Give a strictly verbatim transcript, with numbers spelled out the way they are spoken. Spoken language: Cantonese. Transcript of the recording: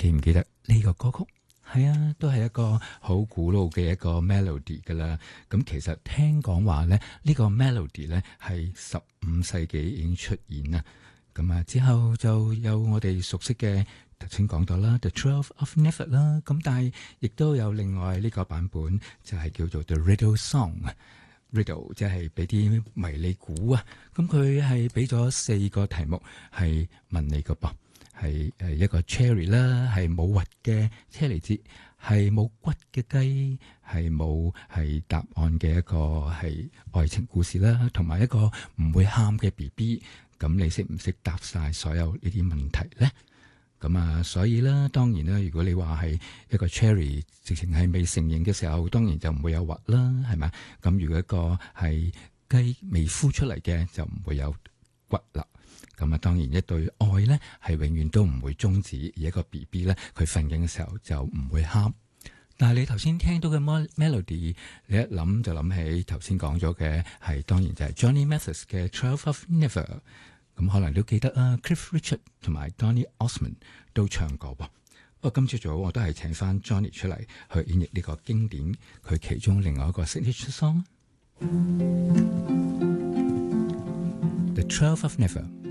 記唔記得呢個歌曲？係啊，都係一個好古老嘅一個 melody 噶啦。咁其實聽講話咧，呢個 melody 咧係十五世紀已經出現啦。咁啊之後就有我哋熟悉嘅頭先講到啦，The Twelve of Nefer 啦。咁但係亦都有另外呢個版本，就係叫做 The Riddle Song。Riddle 即係俾啲迷你估啊。咁佢係俾咗四個題目係問你個噃。係誒一個 cherry 啦，係冇核嘅車厘子，係冇骨嘅雞，係冇係答案嘅一個係愛情故事啦，同埋一個唔會喊嘅 B B。咁你識唔識答晒所有呢啲問題咧？咁啊，所以啦，當然啦，如果你話係一個 cherry 直情係未成型嘅時候，當然就唔會有核啦，係咪？咁如果一個係雞未孵出嚟嘅，就唔會有骨啦。咁啊，當然一對愛咧，係永遠都唔會終止，而一個 B B 咧，佢瞓緊嘅時候就唔會喊。但係你頭先聽到嘅 melody， 你一諗就諗起頭先講咗嘅係，當然就係 Johnny Mathis 嘅 Twelve of Nefer。咁可能你都記得啊 ，Cliff Richard 同埋 Donny Osmond 都唱過噃。不過今朝早我都係請翻 Johnny 出嚟去演繹呢個經典，佢其中另外一個 signature song，The Twelve of Nefer。